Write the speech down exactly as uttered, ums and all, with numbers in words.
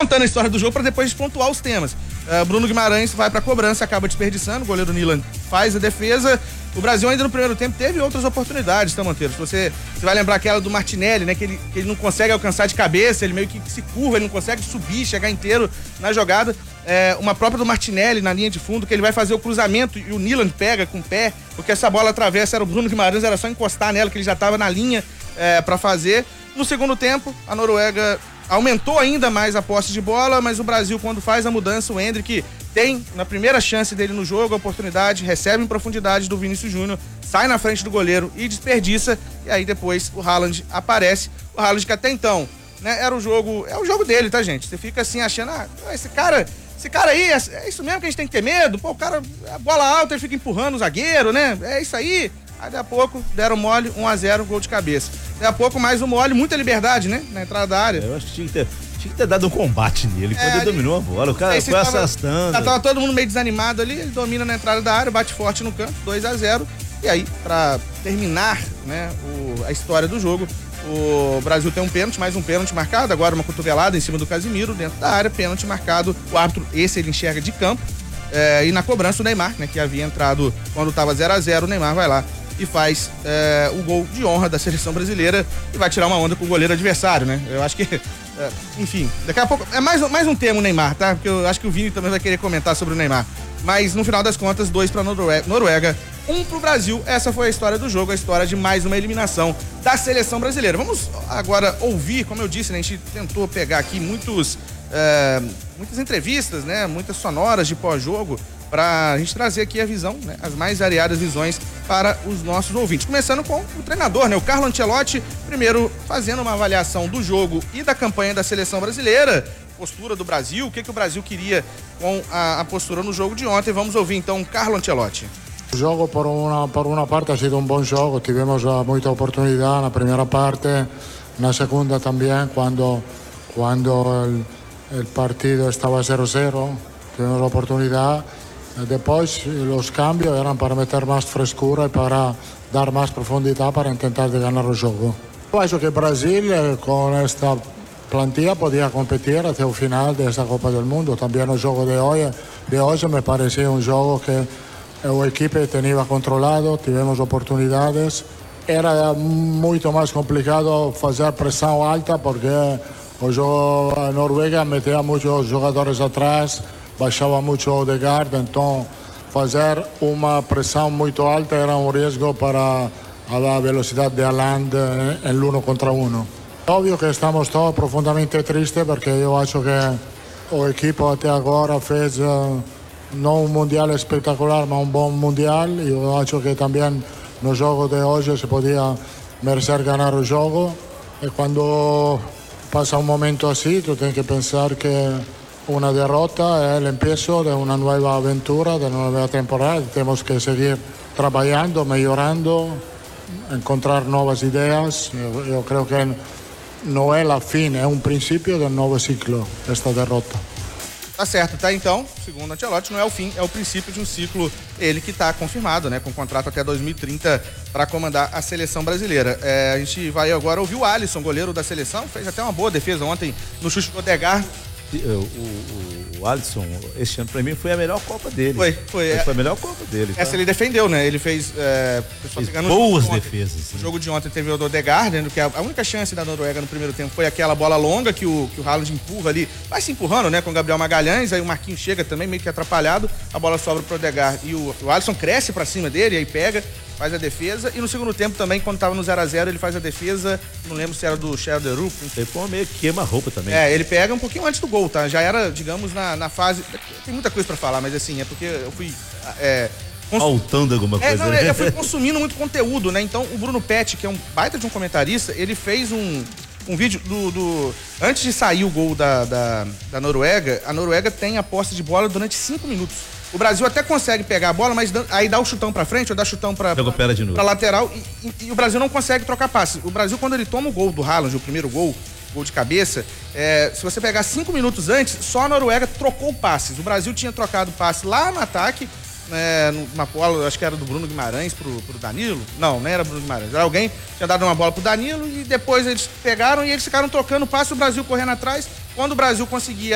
contando a história do jogo para depois pontuar os temas. Uh, Bruno Guimarães vai pra cobrança, acaba desperdiçando, o goleiro Nilan faz a defesa. O Brasil ainda no primeiro tempo teve outras oportunidades, tá, Monteiro? Se você, você vai lembrar aquela do Martinelli, né? Que ele, que ele não consegue alcançar de cabeça, ele meio que se curva, ele não consegue subir, chegar inteiro na jogada. É, uma própria do Martinelli na linha de fundo, que ele vai fazer o cruzamento e o Nilan pega com o pé, porque essa bola atravessa, era o Bruno Guimarães, era só encostar nela, que ele já tava na linha é, para fazer. No segundo tempo, a Noruega aumentou ainda mais a posse de bola, mas o Brasil, quando faz a mudança, o Endrick tem, na primeira chance dele no jogo, a oportunidade, recebe em profundidade do Vinícius Júnior, sai na frente do goleiro e desperdiça, e aí depois o Haaland aparece. O Haaland que até então, né, era o jogo, é o jogo dele, tá, gente? Você fica assim achando, ah, esse cara, esse cara aí, é isso mesmo que a gente tem que ter medo? Pô, o cara, a bola alta, ele fica empurrando o zagueiro, né? É isso aí. Aí daqui a pouco deram mole, um a zero, gol de cabeça. Daqui a pouco mais um mole, muita liberdade, né? Na entrada da área. Eu acho que tinha que ter, tinha que ter dado um combate nele, é, quando ele dominou a bola. O cara foi assustando. Tava, tava todo mundo meio desanimado ali, ele domina na entrada da área, bate forte no canto, dois a zero. E aí, pra terminar, né, o, a história do jogo, o Brasil tem um pênalti, mais um pênalti marcado, agora uma cotovelada em cima do Casimiro, dentro da área, pênalti marcado. O árbitro, esse ele enxerga de campo. É, e na cobrança o Neymar, né, que havia entrado quando tava zero a zero, o Neymar vai lá e faz é, o gol de honra da seleção brasileira e vai tirar uma onda com o goleiro adversário, né? Eu acho que, é, enfim, daqui a pouco, é mais, mais um termo Neymar, tá? Porque eu acho que o Vini também vai querer comentar sobre o Neymar. Mas no final das contas, dois pra Noruega, Noruega, um pro Brasil. Essa foi a história do jogo, a história de mais uma eliminação da seleção brasileira. Vamos agora ouvir, como eu disse, né? A gente tentou pegar aqui muitos, é, muitas entrevistas, né? Muitas sonoras de pós-jogo, para a gente trazer aqui a visão, né, as mais variadas visões para os nossos ouvintes. Começando com o treinador, né, o Carlo Ancelotti, primeiro fazendo uma avaliação do jogo e da campanha da seleção brasileira, postura do Brasil, o que, que o Brasil queria com a, a postura no jogo de ontem. Vamos ouvir então o Carlo Ancelotti. O jogo, por uma, por uma parte, ha sido um bom jogo, tivemos muita oportunidade na primeira parte, na segunda também, quando, quando o partido estava zero a zero, tivemos a oportunidade. Depois, os cambios eram para meter mais frescura e para dar mais profundidade para tentar de ganhar o jogo. Eu acho que o Brasil, com esta plantilla, podia competir até o final desta Copa do Mundo. Também o jogo de hoje, de hoje me parecia um jogo que a equipe tinha controlado, tivemos oportunidades. Era muito mais complicado fazer pressão alta, porque o jogo, a Noruega metia muitos jogadores atrás, baixava muito o Odegaard, então fazer uma pressão muito alta era um risco para a velocidade de Haaland em um contra um. Óbvio que estamos todos profundamente tristes, porque eu acho que o equipo até agora fez uh, não um mundial espetacular, mas um bom mundial, e eu acho que também no jogo de hoje se podia merecer ganhar o jogo, e quando passa um momento assim, tu tens que pensar que una derrota es el empiezo de una nueva aventura, de una nueva temporada. Tenemos que seguir trabajando, mejorando, encontrar nuevas ideas. Yo, yo creo que no es la fin, es un principio de un nuevo ciclo, esta derrota. Tá certo, tá? Então, segundo Ancelotti, não é o fim, é o princípio de um ciclo, ele que tá confirmado, né? Com contrato até dois mil e trinta para comandar a seleção brasileira. É, a gente vai agora ouvir o Alisson, goleiro da seleção, fez até uma boa defesa ontem no chute do Odegaard. O, o, o Alisson, este ano pra mim foi a melhor Copa dele. Foi, foi. É, foi a melhor Copa dele. Essa tá? ele defendeu, né? Ele fez. É, fez boas de defesas. O jogo de ontem teve o do Odegaard, né, que a, a única chance da Noruega no primeiro tempo foi aquela bola longa que o, que o Haaland empurra ali, vai se empurrando, né? Com o Gabriel Magalhães, aí o Marquinhos chega também meio que atrapalhado, a bola sobra pro Odegaard e o, o Alisson cresce pra cima dele, aí pega, faz a defesa, e no segundo tempo também, quando tava no zero a zero, ele faz a defesa, não lembro se era do Shelderup. Ele foi meio que queima a roupa também. É, ele pega um pouquinho antes do gol, tá? Já era, digamos, na, na fase, tem muita coisa pra falar, mas assim, é porque eu fui... É, faltando alguma coisa. É, não, né? eu fui consumindo muito conteúdo, né? Então, o Bruno Pet, que é um baita de um comentarista, ele fez um, um vídeo do, do... Antes de sair o gol da, da, da Noruega, a Noruega tem a posse de bola durante cinco minutos. O Brasil até consegue pegar a bola, mas aí dá o chutão pra frente, ou dá chutão pra, pra, de novo. pra lateral, e, e, e o Brasil não consegue trocar passe. O Brasil, quando ele toma o gol do Haaland, o primeiro gol, gol de cabeça, é, se você pegar cinco minutos antes, só a Noruega trocou passes. O Brasil tinha trocado passe lá no ataque, é, numa bola, acho que era do Bruno Guimarães pro, pro Danilo. Não, não era Bruno Guimarães. Era alguém que tinha dado uma bola pro Danilo e depois eles pegaram e eles ficaram trocando passe, o Brasil correndo atrás. Quando o Brasil conseguia